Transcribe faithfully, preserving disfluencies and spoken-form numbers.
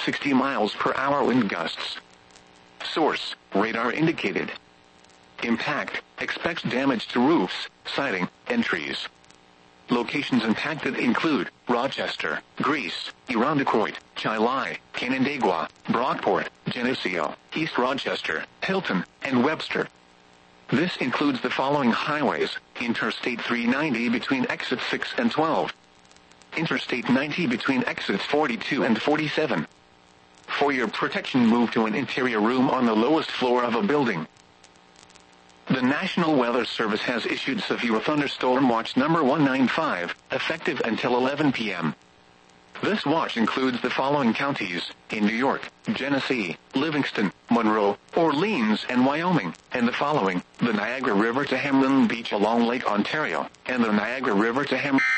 sixty miles per hour wind gusts. Source, radar indicated. Impact, expects damage to roofs, siding, and trees. Locations impacted include Rochester, Greece, Irondequoit, Chilai, Canandaigua, Brockport, Geneseo, East Rochester, Hilton, and Webster. This includes the following highways: Interstate three ninety between exits six and twelve. Interstate ninety between exits forty-two and forty-seven. For your protection, move to an interior room on the lowest floor of a building. The National Weather Service has issued severe thunderstorm watch number one ninety-five, effective until eleven p m This watch includes the following counties: in New York, Genesee, Livingston, Monroe, Orleans, and Wyoming, and the following: the Niagara River to Hamlin Beach along Lake Ontario, and the Niagara River to Ham...